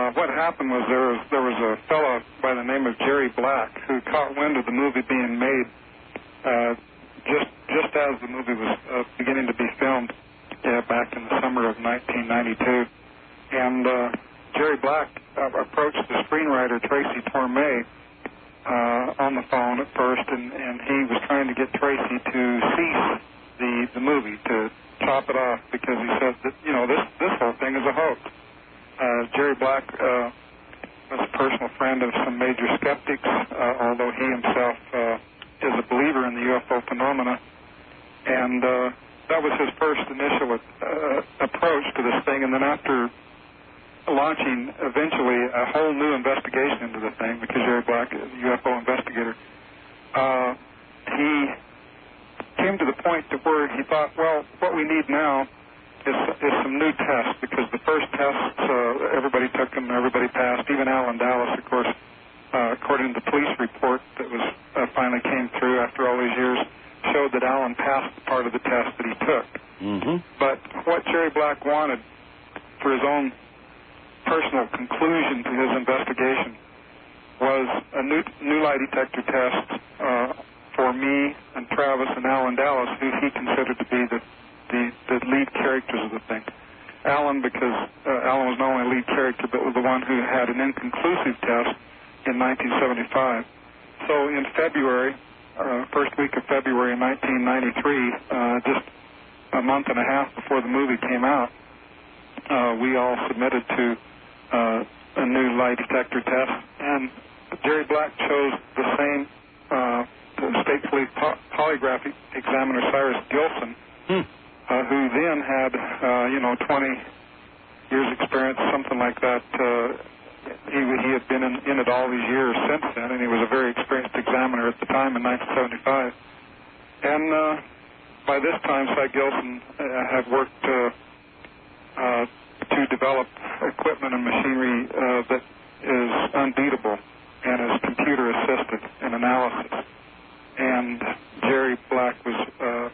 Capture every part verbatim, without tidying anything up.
Uh, what happened was there was there was a fellow by the name of Jerry Black who caught wind of the movie being made uh, just just as the movie was uh, beginning to be filmed uh, back in the summer of nineteen ninety-two. And uh, Jerry Black uh, approached the screenwriter Tracy Torme uh, on the phone at first, and, and he was trying to get Tracy to cease the, the movie, to chop it off, because he said that, you know, this, this whole thing is a hoax. Uh, Jerry Black uh, was a personal friend of some major skeptics, uh, although he himself uh, is a believer in the U F O phenomena. And uh, that was his first initial uh, approach to this thing. And then after launching eventually a whole new investigation into the thing, because Jerry Black is a U F O investigator, uh, he came to the point to where he thought, well, what we need now is, is some new tests, because the first tests, uh, everybody took them, everybody passed, even Alan Dallas, of course, uh, according to the police report that was uh, finally came through after all these years, showed that Alan passed the part of the test that he took. Mm-hmm. But what Jerry Black wanted for his own personal conclusion to his investigation was a new, new lie detector test uh, for me and Travis and Alan Dallas, who he considered to be the, the, the lead characters of the thing. Alan, because uh, Alan was not only a lead character, but was the one who had an inconclusive test in nineteen seventy-five. So in February, uh, first week of February in nineteen ninety-three, uh, just a month and a half before the movie came out, uh, we all submitted to uh, a new lie detector test, and Jerry Black chose the same uh, state police po- polygraph examiner, Cyrus Gilson, hmm. uh, who then had, uh, you know, twenty years experience, something like that. Uh, he, he had been in, in it all these years since then, and he was a very experienced examiner at the time in nineteen seventy-five. And uh, by this time, Cy Gilson uh, had worked uh, uh, to develop equipment and machinery uh, that is unbeatable and is computer-assisted in analysis. And Jerry Black was uh,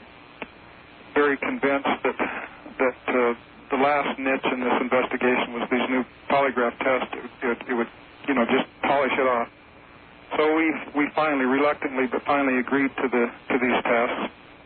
very convinced that that uh, the last niche in this investigation was these new polygraph tests. It, it, it would, you know, just polish it off. So we we finally, reluctantly, but finally agreed to the to these tests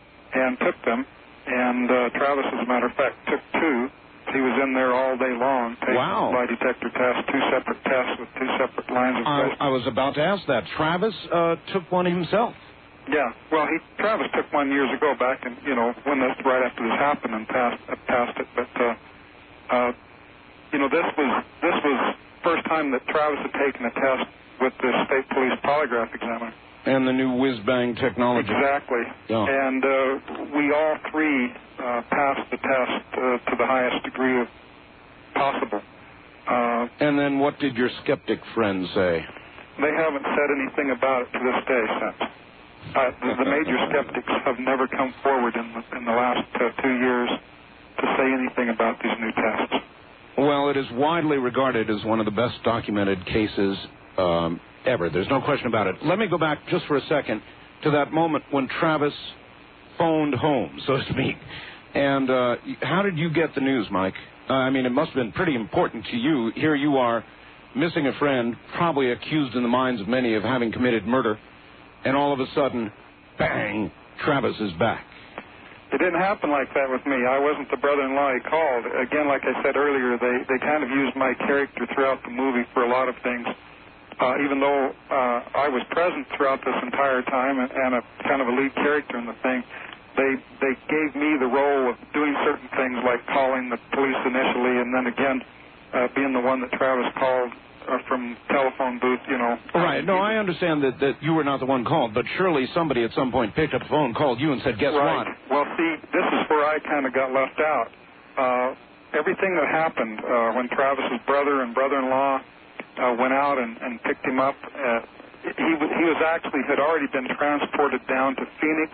and took them. And uh, Travis, as a matter of fact, took two. He was in there all day long taking wow. lie detector tests, two separate tests with two separate lines of questions. I, I was about to ask that. Travis uh, took one himself. Yeah, well, he Travis took one years ago back, and you know, when this right after this happened, and passed uh, passed it. But uh, uh, you know, this was this was first time that Travis had taken a test with the state police polygraph examiner. And the new whiz-bang technology. Exactly. Yeah. And uh, we all three uh, passed the test uh, to the highest degree of possible. Uh, and then what did your skeptic friends say? They haven't said anything about it to this day since. Uh, the, the major skeptics have never come forward in the, in the last uh, two years to say anything about these new tests. Well, it is widely regarded as one of the best documented cases um, ever. There's no question about it. Let me go back just for a second to that moment when Travis phoned home, so to speak. And uh, how did you get the news, Mike? Uh, I mean, it must have been pretty important to you. Here you are, missing a friend, probably accused in the minds of many of having committed murder, and all of a sudden, bang, Travis is back. It didn't happen like that with me. I wasn't the brother-in-law he called. Again, like I said earlier, they, they kind of used my character throughout the movie for a lot of things. Uh, even though uh, I was present throughout this entire time and, and a kind of a lead character in the thing, they they gave me the role of doing certain things like calling the police initially, and then again uh, being the one that Travis called uh, from telephone booth, you know. Right. No, I understand that, that you were not the one called, but surely somebody at some point picked up the phone, called you, and said, guess right. what? Well, see, this is where I kind of got left out. Uh, everything that happened uh, when Travis's brother and brother-in-law Uh, went out and, and picked him up. Uh, he, he was actually had already been transported down to Phoenix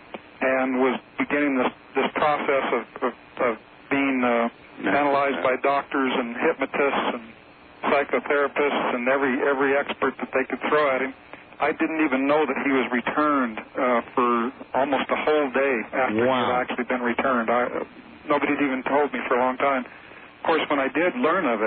and was beginning this, this process of, of, of being uh, analyzed by doctors and hypnotists and psychotherapists and every every expert that they could throw at him. I didn't even know that he was returned uh, for almost a whole day after wow. he had actually been returned. I, uh, nobody had even told me for a long time. Of course, when I did learn of it,